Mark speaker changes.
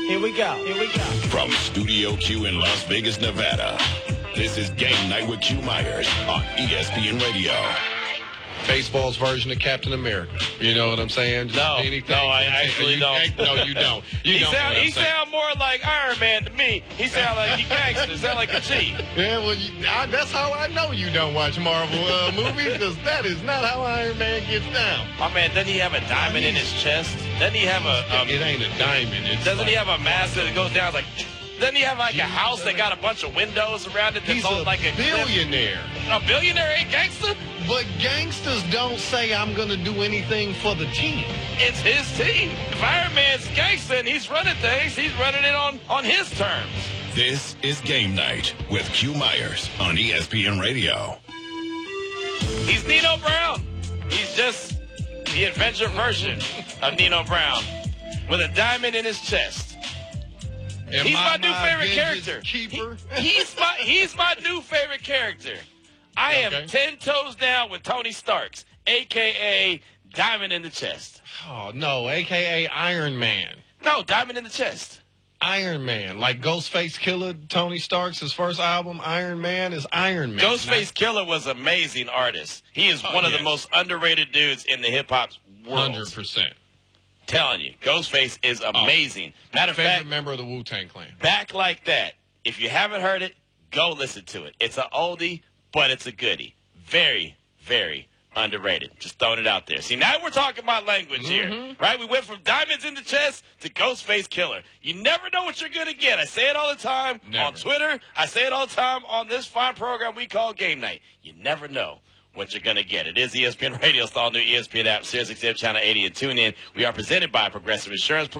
Speaker 1: Here we go.
Speaker 2: From Studio Q in Las Vegas, Nevada, this is Game Night with Q Myers on ESPN Radio.
Speaker 3: Baseball's version of Captain America. You know what I'm saying?
Speaker 4: I actually don't.
Speaker 3: No, you don't.
Speaker 4: He sound more like Iron Man to me. He sound like he gangster. He sound like a G.
Speaker 3: Yeah, well, that's how I know you don't watch Marvel movies, because that is not how Iron Man gets down.
Speaker 4: My man, doesn't he have a diamond in his chest? Doesn't he have
Speaker 3: it ain't a diamond.
Speaker 4: Doesn't he have a mask that goes down like... Doesn't he have like a house that got a bunch of windows around it that's on like a
Speaker 3: billionaire.
Speaker 4: A billionaire ain't gangster?
Speaker 3: But gangsters don't say, I'm going to do anything for the team.
Speaker 4: It's his team. If Iron Man's gangster and he's running things, he's running it on his terms.
Speaker 2: This is Game Night with Q Myers on ESPN Radio.
Speaker 4: He's Nino Brown. He's just the adventure version of Nino Brown with a diamond in his chest. He's my new favorite character. He's my new favorite character. I am 10 toes down with Tony Starks, a.k.a. Diamond in the Chest.
Speaker 3: Oh, no, a.k.a. Iron Man.
Speaker 4: No, Diamond in the Chest.
Speaker 3: Iron Man, like Ghostface Killer, Tony Stark's his first album, Iron Man, is Iron Man.
Speaker 4: Ghostface Killer was an amazing artist. He is one of the most underrated dudes in the hip-hop world.
Speaker 3: 100%.
Speaker 4: Telling you, Ghostface is amazing. Matter of fact,
Speaker 3: member of the Wu-Tang Clan.
Speaker 4: Back Like That. If you haven't heard it, go listen to it. It's an oldie, but it's a goodie. Very, very underrated. Just throwing it out there. See, now we're talking about language here, right? We went from diamonds in the chest to Ghostface Killer. You never know what you're going to get. I say it all the time on Twitter. I say it all the time on this fine program we call Game Night. You never know what you're going to get. It is ESPN Radio. It's the all-new ESPN app, SiriusXM Channel 80, and tune in. We are presented by Progressive Insurance.